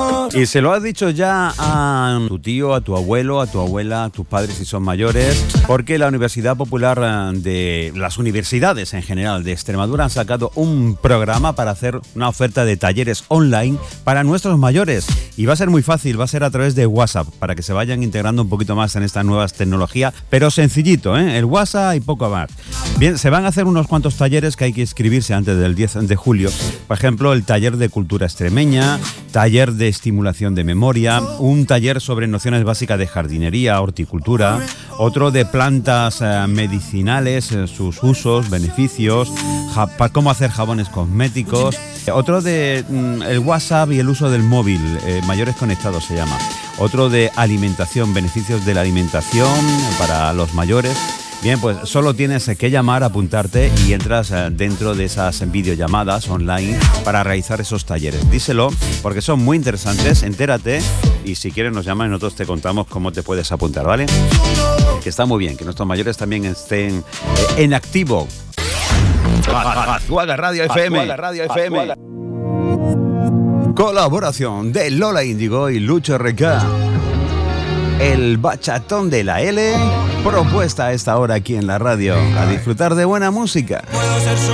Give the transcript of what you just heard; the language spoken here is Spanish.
Y se lo has dicho ya a tu tío, a tu abuelo, a tu abuela, a tus padres si son mayores, porque la Universidad Popular de las universidades en general de Extremadura han sacado un programa para hacer una oferta de talleres online para nuestros mayores. Y va a ser muy fácil, va a ser a través de WhatsApp, para que se vayan integrando un poquito más en estas nuevas tecnologías, pero sencillito, el WhatsApp y poco más. Bien, se van a hacer unos cuantos talleres que hay que inscribirse antes del 10 de julio. Por ejemplo, el taller de cultura extremeña, taller de estimulación de memoria, un taller sobre nociones básicas de jardinería, horticultura, otro de plantas medicinales, sus usos, beneficios, cómo hacer jabones cosméticos, otro de el WhatsApp y el uso del móvil, mayores conectados se llama, otro de alimentación, beneficios de la alimentación para los mayores. Bien, pues solo tienes que llamar, apuntarte y entras dentro de esas videollamadas online para realizar esos talleres. Díselo, porque son muy interesantes, entérate y si quieres nos llaman y nosotros te contamos cómo te puedes apuntar, ¿vale? Que está muy bien, que nuestros mayores también estén en activo. Azuaga Radio FM. Colaboración de Lola Índigo y Lucho RK. El bachatón de la L, propuesta a esta hora aquí en la radio, a disfrutar de buena música.